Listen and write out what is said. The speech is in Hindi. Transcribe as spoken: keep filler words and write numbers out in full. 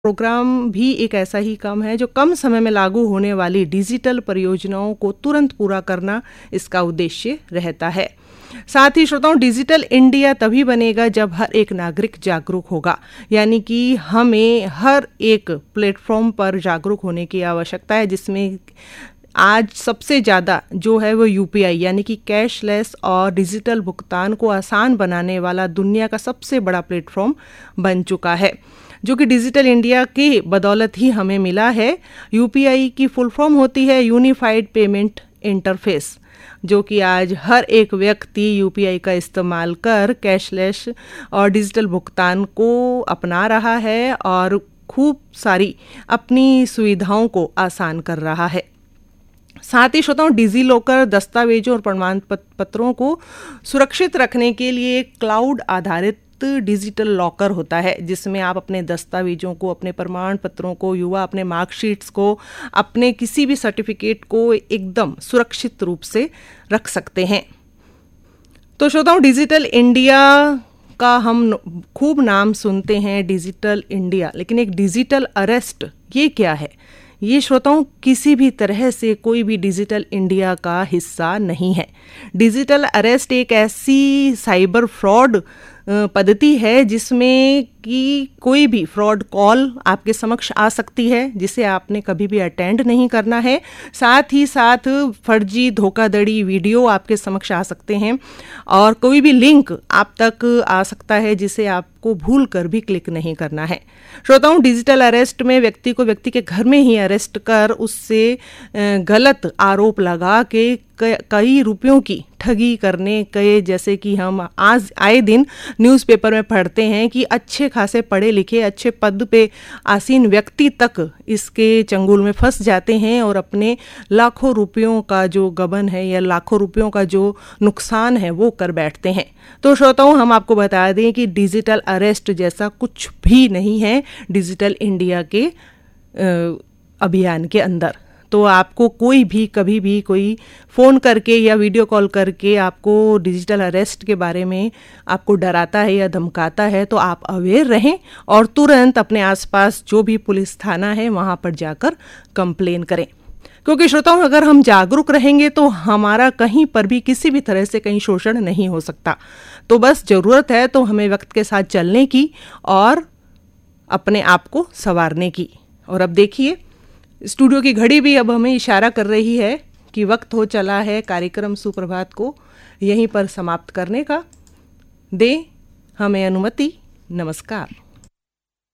प्रोग्राम भी एक ऐसा ही काम है जो कम समय में लागू होने वाली डिजिटल परियोजनाओं को तुरंत पूरा करना इसका उद्देश्य रहता है। साथ ही श्रोताओं, डिजिटल इंडिया तभी बनेगा जब हर एक नागरिक जागरूक होगा, यानी कि हमें हर एक प्लेटफॉर्म पर जागरूक होने की आवश्यकता है, जिसमें आज सबसे ज़्यादा जो है वो यूपीआई यानी कि कैशलेस और डिजिटल भुगतान को आसान बनाने वाला दुनिया का सबसे बड़ा प्लेटफॉर्म बन चुका है, जो कि डिजिटल इंडिया की बदौलत ही हमें मिला है। यूपीआई की फुल फॉर्म होती है यूनिफाइड पेमेंट इंटरफेस, जो कि आज हर एक व्यक्ति यूपीआई का इस्तेमाल कर कैशलेस और डिजिटल भुगतान को अपना रहा है और खूब सारी अपनी सुविधाओं को आसान कर रहा है। साथ ही श्रोताओं, डिजी लॉकर दस्तावेजों और प्रमाण पत्रों को सुरक्षित रखने के लिए क्लाउड आधारित डिजिटल लॉकर होता है, जिसमें आप अपने दस्तावेजों को, अपने प्रमाण पत्रों को, युवा अपने मार्कशीट्स को, अपने किसी भी सर्टिफिकेट को एकदम सुरक्षित रूप से रख सकते हैं। तो श्रोताओं, डिजिटल इंडिया का हम खूब नाम सुनते हैं, डिजिटल इंडिया, लेकिन एक डिजिटल अरेस्ट ये क्या है? ये श्रोताओं किसी भी तरह से कोई भी डिजिटल इंडिया का हिस्सा नहीं है। डिजिटल अरेस्ट एक ऐसी साइबर फ्रॉड पद्धति है जिसमें कि कोई भी फ्रॉड कॉल आपके समक्ष आ सकती है, जिसे आपने कभी भी अटेंड नहीं करना है। साथ ही साथ फर्जी धोखाधड़ी वीडियो आपके समक्ष आ सकते हैं और कोई भी लिंक आप तक आ सकता है जिसे आपको भूल कर भी क्लिक नहीं करना है। श्रोताओं, डिजिटल अरेस्ट में व्यक्ति को व्यक्ति के घर में ही अरेस्ट कर उससे गलत आरोप लगा के कई रुपयों की ठगी करने के, जैसे कि हम आज आए दिन न्यूज़पेपर में पढ़ते हैं कि अच्छे खासे पढ़े लिखे अच्छे पद पे आसीन व्यक्ति तक इसके चंगुल में फंस जाते हैं और अपने लाखों रुपयों का जो गबन है या लाखों रुपयों का जो नुकसान है वो कर बैठते हैं। तो श्रोताओं, हम आपको बता दें कि डिजिटल अरेस्ट जैसा कुछ भी नहीं है डिजिटल इंडिया के अभियान के अंदर। तो आपको कोई भी कभी भी कोई फ़ोन करके या वीडियो कॉल करके आपको डिजिटल अरेस्ट के बारे में आपको डराता है या धमकाता है, तो आप अवेयर रहें और तुरंत अपने आसपास जो भी पुलिस थाना है वहाँ पर जाकर कंप्लेन करें। क्योंकि श्रोताओं, अगर हम जागरूक रहेंगे तो हमारा कहीं पर भी किसी भी तरह से कहीं शोषण नहीं हो सकता। तो बस ज़रूरत है तो हमें वक्त के साथ चलने की और अपने आप को संवारने की। और अब देखिए, स्टूडियो की घड़ी भी अब हमें इशारा कर रही है कि वक्त हो चला है कार्यक्रम सुप्रभात को यहीं पर समाप्त करने का। दे हमें अनुमति। नमस्कार।